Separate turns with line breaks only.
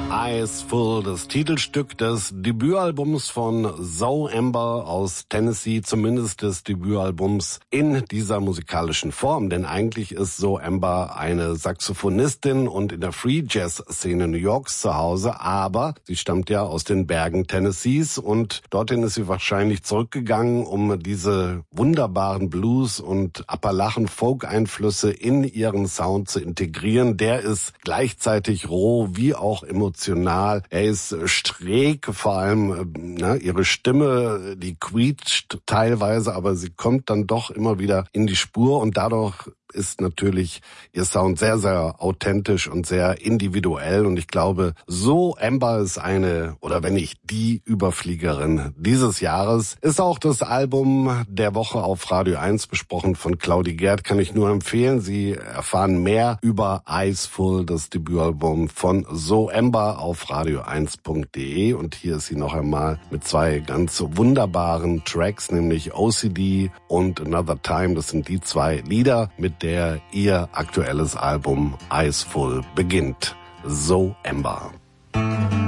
Eyes Full, das Titelstück des Debütalbums von Zoe Amber aus Tennessee, zumindest des Debütalbums in dieser musikalischen Form. Denn eigentlich ist Zoe Amber eine Saxophonistin und in der Free Jazz Szene New Yorks zu Hause, aber sie stammt ja aus den Bergen Tennessees und dorthin ist sie wahrscheinlich zurückgegangen, um diese wunderbaren Blues- und Appalachen-Folk-Einflüsse in ihren Sound zu integrieren. Der ist gleichzeitig roh wie auch emotional. Er ist schräg, vor allem ihre Stimme, die quietscht teilweise, aber sie kommt dann doch immer wieder in die Spur und dadurch ist natürlich ihr Sound sehr, sehr authentisch und sehr individuell. Und ich glaube, Zoe Amber ist eine, oder wenn nicht die Überfliegerin dieses Jahres. Ist auch das Album der Woche auf Radio 1 besprochen von Claudi Gerd. Kann ich nur empfehlen. Sie erfahren mehr über Eyes Full, das Debütalbum von Zoe Amber auf radio1.de. Und hier ist sie noch einmal mit zwei ganz wunderbaren Tracks, nämlich OCD und Another Time. Das sind die zwei Lieder, mit der ihr aktuelles Album Eyes Full beginnt. Zoe Amber.